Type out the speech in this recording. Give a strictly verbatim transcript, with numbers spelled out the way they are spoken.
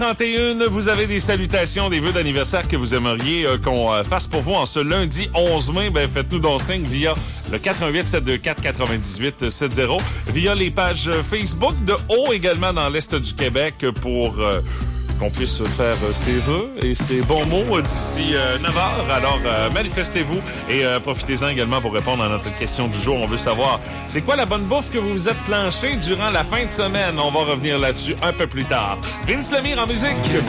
trente et une, vous avez des salutations, des vœux d'anniversaire que vous aimeriez euh, qu'on euh, fasse pour vous en ce lundi onze mai. Ben, faites-nous donc signe via le quatre un huit sept deux quatre quatre-vingt-dix-huit soixante, via les pages Facebook de Haut également dans l'Est du Québec pour euh, qu'on puisse faire euh, ses vœux et ses bons mots euh, d'ici euh, neuf heures. Alors, euh, manifestez-vous et euh, profitez-en également pour répondre à notre question du jour. On veut savoir, c'est quoi la bonne bouffe que vous vous êtes planché durant la fin de semaine? On va revenir là-dessus un peu plus tard. Vince Lemire en musique.